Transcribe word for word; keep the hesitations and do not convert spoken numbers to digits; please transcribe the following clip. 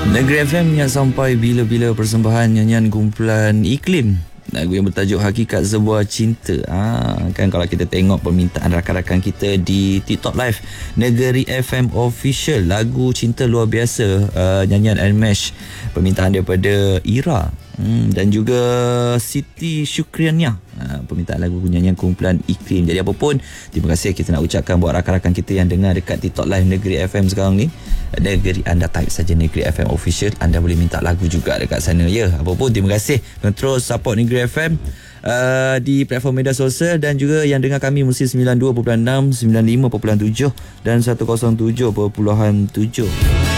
Negeri F M yang sampai bila-bila persembahan nyanyian kumpulan Iklim, lagu yang bertajuk Hakikat Sebuah Cinta. ha, Kan kalau kita tengok permintaan rakan-rakan kita di TikTok Live Negeri F M Official, lagu Cinta Luar Biasa, uh, nyanyian Anmesh, permintaan daripada Ira hmm, dan juga Siti Syukriania, uh, permintaan lagu nyanyian kumpulan Iklim. Jadi apa pun, terima kasih kita nak ucapkan buat rakan-rakan kita yang dengar dekat TikTok Live Negeri F M sekarang ni. Negeri, anda type saja Negeri F M Official, anda boleh minta lagu juga dekat sana ya. Apa pun, terima kasih terus support Negeri F M uh, di platform media sosial, dan juga yang dengar kami mesti sembilan puluh dua perpuluhan enam, sembilan puluh lima perpuluhan tujuh dan seratus tujuh perpuluhan tujuh.